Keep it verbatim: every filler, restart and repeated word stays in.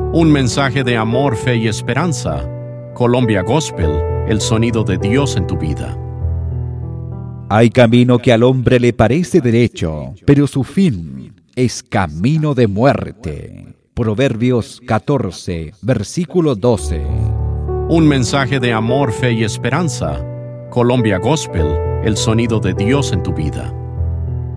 Un mensaje de amor, fe y esperanza. Colombia Gospel, el sonido de Dios en tu vida. Hay camino que al hombre le parece derecho, pero su fin es camino de muerte. Proverbios catorce, versículo doce. Un mensaje de amor, fe y esperanza. Colombia Gospel, el sonido de Dios en tu vida.